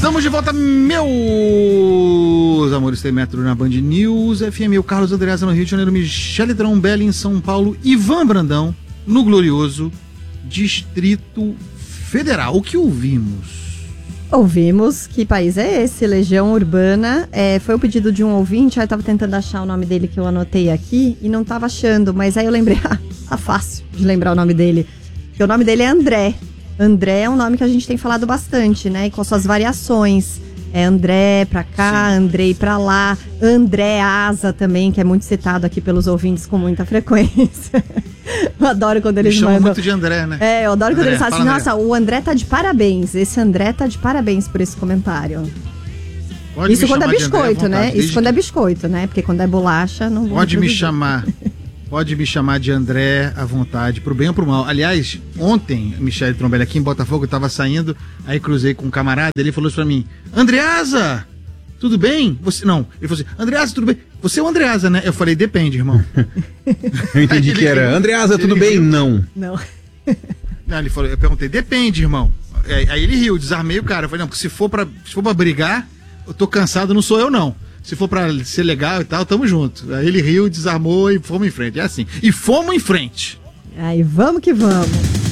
Estamos de volta, meus amores. Tem Metro na Band News FM. O Carlos Andreasa no Rio de Janeiro, Michele Trombelli em São Paulo, Ivan Brandão no glorioso Distrito Federal. O que ouvimos? Ouvimos Que País é Esse? Legião Urbana. Foi o pedido de um ouvinte. Eu tava tentando achar o nome dele que eu anotei aqui e não tava achando, mas aí eu lembrei, tá fácil de lembrar o nome dele, porque o nome dele é André. André é um nome que a gente tem falado bastante, né? E com suas variações. É André pra cá, sim. Andrei pra lá. André Asa também, que é muito citado aqui pelos ouvintes com muita frequência. Eu adoro quando eles mandam. Me chamam muito de André, né? Eu adoro André, quando eles falam assim, nossa, o André tá de parabéns. Esse André tá de parabéns por esse comentário. Pode isso quando é biscoito, André, né? Isso quando é biscoito, né? Porque quando é bolacha, não vou. Pode me chamar. Pode me chamar de André à vontade, pro bem ou pro mal. Aliás, ontem, Michele Trombelli aqui em Botafogo, eu tava saindo, aí cruzei com um camarada, ele falou isso pra mim: Andreasa, tudo bem? Você não. Ele falou assim: Andreasa, tudo bem? Você é o Andreasa, né? Eu falei: depende, irmão. Eu entendi que era Andreasa, tudo bem? Não. Não, ele falou, eu perguntei: depende, irmão. Aí ele riu, desarmei o cara. Eu falei: não, se for pra brigar, eu tô cansado, não sou eu, não. Se for pra ser legal e tal, tamo junto. Aí ele riu, desarmou e fomos em frente. É assim. E fomos em frente. Aí vamos que vamos.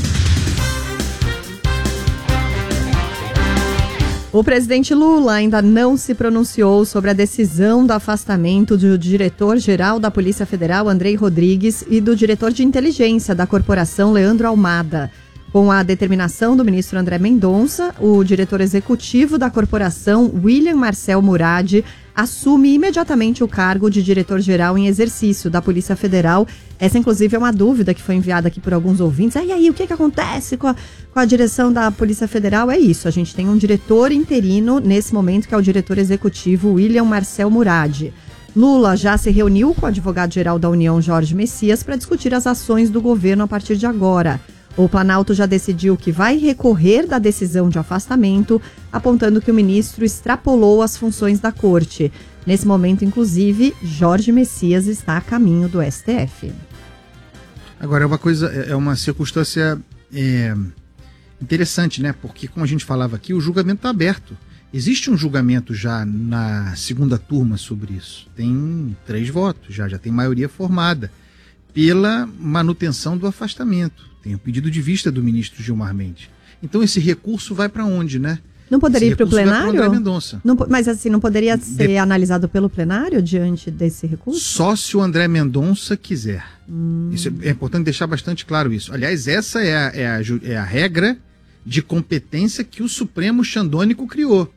O presidente Lula ainda não se pronunciou sobre a decisão do afastamento do diretor-geral da Polícia Federal, Andrei Rodrigues, e do diretor de inteligência da corporação, Leandro Almada. Com a determinação do ministro André Mendonça, o diretor executivo da corporação, William Marcel Murad, assume imediatamente o cargo de diretor-geral em exercício da Polícia Federal. Essa, inclusive, é uma dúvida que foi enviada aqui por alguns ouvintes. E aí, o que acontece com a direção da Polícia Federal? É isso, a gente tem um diretor interino nesse momento, que é o diretor executivo, William Marcel Murad. Lula já se reuniu com o advogado-geral da União, Jorge Messias, para discutir as ações do governo a partir de agora. O Planalto já decidiu que vai recorrer da decisão de afastamento, apontando que o ministro extrapolou as funções da corte. Nesse momento, inclusive, Jorge Messias está a caminho do STF. Agora, é uma circunstância interessante, né? Porque, como a gente falava aqui, o julgamento está aberto. Existe um julgamento já na segunda turma sobre isso. Tem 3 votos, já tem maioria formada pela manutenção do afastamento. Tem o pedido de vista do ministro Gilmar Mendes. Então esse recurso vai para onde, né? Não poderia ir para o plenário? André Mendonça. Mas assim, não poderia ser analisado pelo plenário diante desse recurso? Só se o André Mendonça quiser. Isso é importante deixar bastante claro isso. Aliás, essa é a regra de competência que o Supremo Xandônico criou.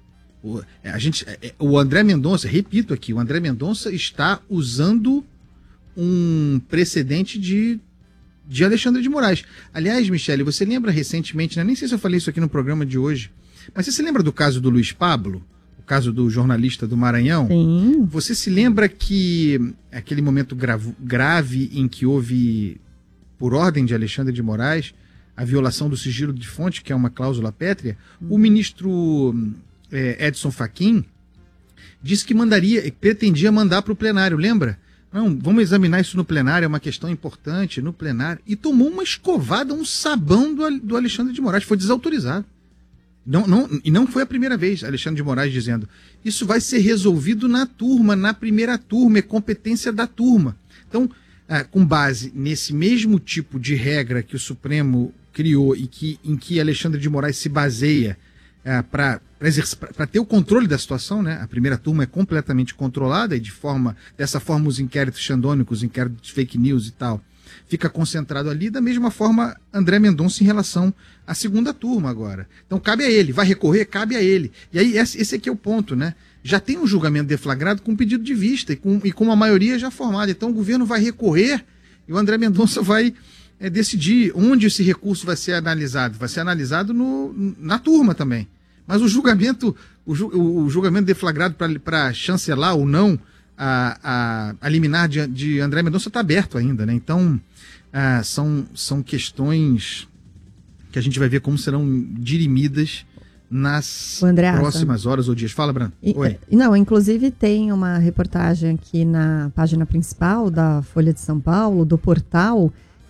O André Mendonça, repito aqui, o André Mendonça está usando um precedente de Alexandre de Moraes. Aliás, Michele, você lembra recentemente, né? Nem sei se eu falei isso aqui no programa de hoje, mas você se lembra do caso do Luiz Pablo? O caso do jornalista do Maranhão? Sim. Você se lembra que aquele momento grave em que houve, por ordem de Alexandre de Moraes, a violação do sigilo de fonte, que é uma cláusula pétrea? O ministro Edson Fachin disse que pretendia mandar para o plenário, lembra? Não, vamos examinar isso no plenário, é uma questão importante no plenário. E tomou uma escovada, um sabão do Alexandre de Moraes, foi desautorizado. E não foi a primeira vez, Alexandre de Moraes dizendo: isso vai ser resolvido na turma, na primeira turma, é competência da turma. Então, com base nesse mesmo tipo de regra que o Supremo criou e em que Alexandre de Moraes se baseia para ter o controle da situação, né? A primeira turma é completamente controlada e dessa forma os inquéritos xandônicos, os inquéritos de fake news e tal, fica concentrado ali. Da mesma forma, André Mendonça em relação à segunda turma agora. Então cabe a ele, vai recorrer, cabe a ele. E aí esse aqui é o ponto, né? Já tem um julgamento deflagrado com pedido de vista e com uma maioria já formada. Então o governo vai recorrer e o André Mendonça vai decidir onde esse recurso vai ser analisado. Vai ser analisado na turma também. Mas o julgamento deflagrado para chancelar ou não a liminar de André Mendonça está aberto ainda, né? Então, são questões que a gente vai ver como serão dirimidas nas próximas horas ou dias. Fala, Brando. Oi. Não, inclusive tem uma reportagem aqui na página principal da Folha de São Paulo, do portal,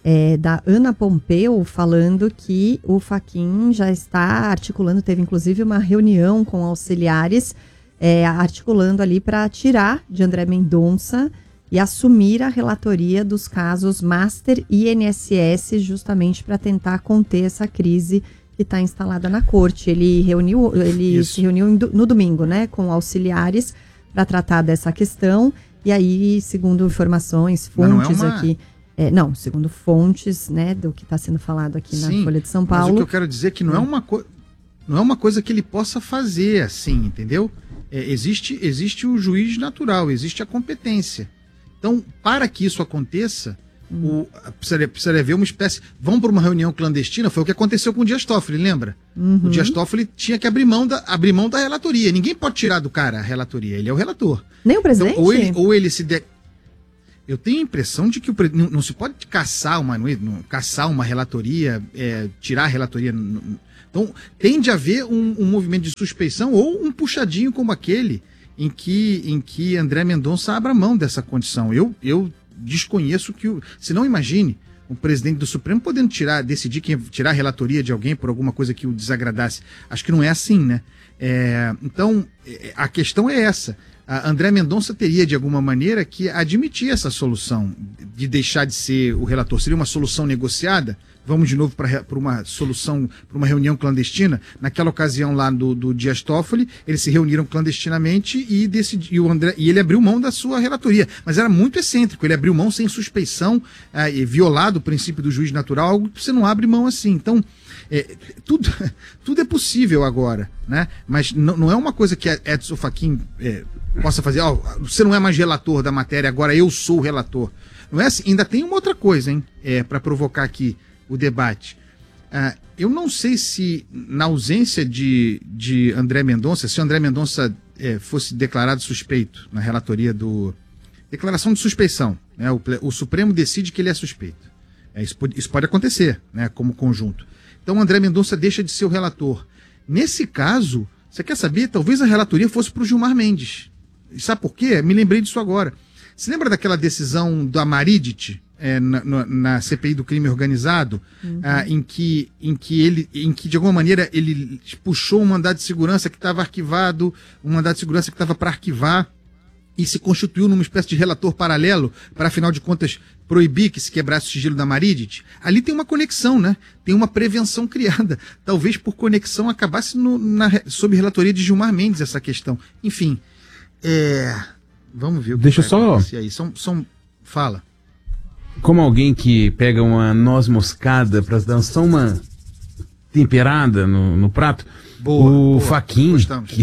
da Ana Pompeu, falando que o Fachin já está articulando, teve inclusive uma reunião com auxiliares, articulando ali para tirar de André Mendonça e assumir a relatoria dos casos Master e INSS, justamente para tentar conter essa crise que está instalada na corte. Ele se reuniu no domingo, né, com auxiliares para tratar dessa questão. E aí, segundo informações, fontes aqui... segundo fontes, né, do que está sendo falado aqui na Folha de São Paulo. Mas o que eu quero dizer é que não é uma coisa que ele possa fazer assim, entendeu? Existe o juiz natural, existe a competência. Então, para que isso aconteça, precisaria haver uma espécie... Vamos para uma reunião clandestina, foi o que aconteceu com o Dias Toffoli, lembra? O Dias Toffoli tinha que abrir mão da relatoria. Ninguém pode tirar do cara a relatoria, ele é o relator. Nem o presidente? Então, ou ele se... Eu tenho a impressão de que não se pode caçar uma relatoria, tirar a relatoria. Então, tem de haver um movimento de suspeição ou um puxadinho como aquele em que André Mendonça abra mão dessa condição. Eu desconheço se não imagine o presidente do Supremo podendo decidir tirar a relatoria de alguém por alguma coisa que o desagradasse. Acho que não é assim, né? Então, a questão é essa. A André Mendonça teria, de alguma maneira, que admitir essa solução de deixar de ser o relator. Seria uma solução negociada? Vamos de novo para uma solução, para uma reunião clandestina? Naquela ocasião lá do Dias Toffoli, eles se reuniram clandestinamente e ele abriu mão da sua relatoria. Mas era muito excêntrico, ele abriu mão sem suspeição, violado o princípio do juiz natural, algo que você não abre mão assim. Então, tudo é possível agora, né? Mas não é uma coisa que Edson Fachin possa fazer, você não é mais relator da matéria, agora eu sou o relator. Não é assim. Ainda tem uma outra coisa, hein, para provocar aqui o debate. Eu não sei se, na ausência de André Mendonça, se o André Mendonça fosse declarado suspeito na relatoria declaração de suspeição, né? O Supremo decide que ele é suspeito. Isso pode acontecer, né, como conjunto. Então o André Mendonça deixa de ser o relator. Nesse caso, você quer saber? Talvez a relatoria fosse para o Gilmar Mendes. E sabe por quê? Me lembrei disso agora. Você lembra daquela decisão da Maridit, na CPI do crime organizado, em que de alguma maneira ele puxou um mandado de segurança que estava arquivado, um mandado de segurança que estava para arquivar, e se constituiu numa espécie de relator paralelo para, afinal de contas, proibir que se quebrasse o sigilo da Maridit? Ali tem uma conexão, né? Tem uma prevenção criada. Talvez por conexão acabasse sob relatoria de Gilmar Mendes essa questão. Enfim, vamos ver o que Deixa eu vai só... acontecer aí. Fala. Como alguém que pega uma noz moscada para dar só uma temperada no prato, o Fachin,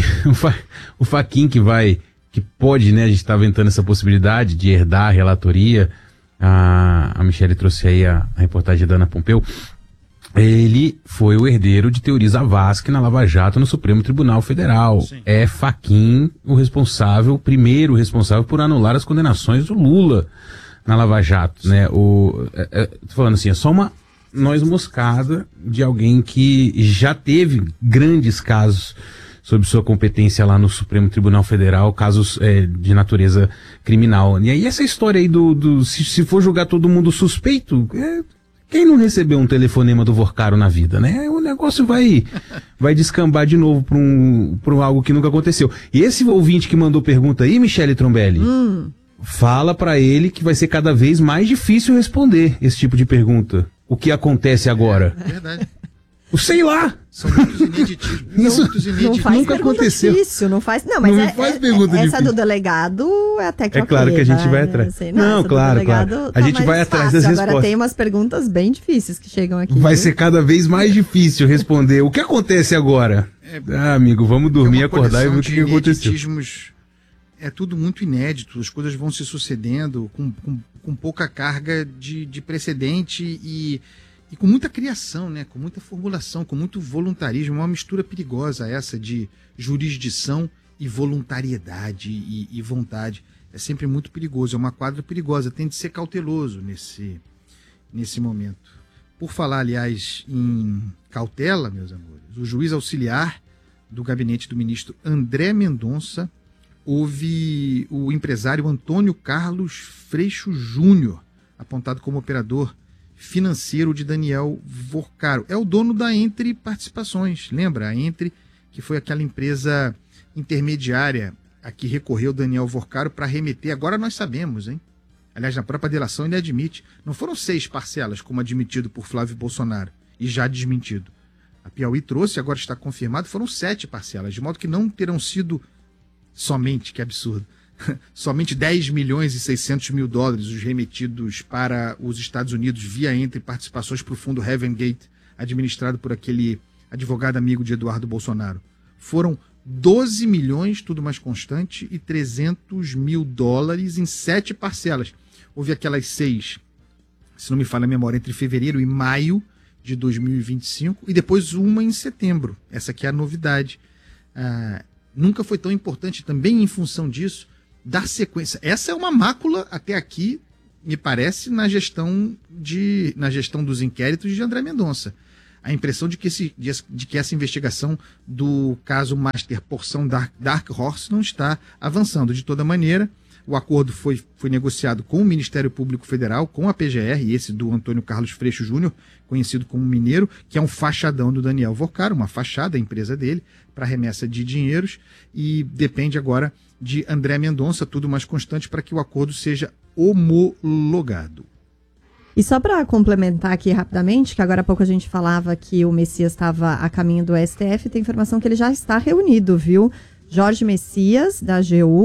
o Fachin que pode, né, a gente está aventando essa possibilidade de herdar a relatoria, a Michele trouxe aí a reportagem da Ana Pompeu, ele foi o herdeiro de Teori Zavascki na Lava Jato no Supremo Tribunal Federal. Sim. É Fachin o primeiro responsável por anular as condenações do Lula na Lava Jato, né? Tô falando assim, é só uma noz moscada de alguém que já teve grandes casos sob sua competência lá no Supremo Tribunal Federal, casos de natureza criminal. E aí essa história aí se for julgar todo mundo suspeito, quem não recebeu um telefonema do Vorcaro na vida, né? O negócio vai descambar de novo para algo que nunca aconteceu. E esse ouvinte que mandou pergunta aí, Michele Trombelli, fala para ele que vai ser cada vez mais difícil responder esse tipo de pergunta. O que acontece agora? É verdade. Sei lá. São muitos ineditismos. Não faz nunca aconteceu. Difícil, não faz. Não, mas não faz pergunta essa difícil. Do delegado é até que claro que a gente vai atrás. Assim, não, claro. A gente vai atrás das respostas. Agora tem umas perguntas bem difíceis que chegam aqui. Vai ser cada vez mais difícil responder. O que acontece agora? Amigo, vamos dormir, acordar e ver o que aconteceu. É tudo muito inédito, as coisas vão se sucedendo com pouca carga de precedente e com muita criação, né? Com muita formulação, com muito voluntarismo, uma mistura perigosa essa de jurisdição e voluntariedade e vontade. É sempre muito perigoso, é uma quadra perigosa, tem de ser cauteloso nesse momento. Por falar, aliás, em cautela, meus amores, o juiz auxiliar do gabinete do ministro André Mendonça houve o empresário Antônio Carlos Freixo Júnior, apontado como operador financeiro de Daniel Vorcaro. É o dono da Entre Participações, lembra? A Entre, que foi aquela empresa intermediária a que recorreu Daniel Vorcaro para remeter. Agora nós sabemos, hein? Aliás, na própria delação ele admite. Não foram 6 parcelas, como admitido por Flávio Bolsonaro e já desmentido. A Piauí trouxe, agora está confirmado, foram 7 parcelas, de modo que não terão sido somente, que absurdo, somente 10 milhões e 600 mil dólares os remetidos para os Estados Unidos via Entre Participações para o fundo Heaven Gate, administrado por aquele advogado amigo de Eduardo Bolsonaro. Foram 12 milhões, tudo mais constante, e 300 mil dólares em 7 parcelas. Houve aquelas 6, se não me falha a memória, entre fevereiro e maio de 2025, e depois uma em setembro. Essa aqui é a novidade. Nunca foi tão importante também em função disso dar sequência. Essa é uma mácula até aqui, me parece, na gestão dos inquéritos de André Mendonça. A impressão de que essa investigação do caso Master Porção Dark Horse não está avançando. De toda maneira, o acordo foi negociado com o Ministério Público Federal, com a PGR, esse do Antônio Carlos Freixo Júnior, conhecido como Mineiro, que é um fachadão do Daniel Vorcaro, uma fachada, a empresa dele, para remessa de dinheiros, e depende agora de André Mendonça, tudo mais constante, para que o acordo seja homologado. E só para complementar aqui rapidamente, que agora há pouco a gente falava que o Messias estava a caminho do STF, tem informação que ele já está reunido, viu? Jorge Messias, da AGU,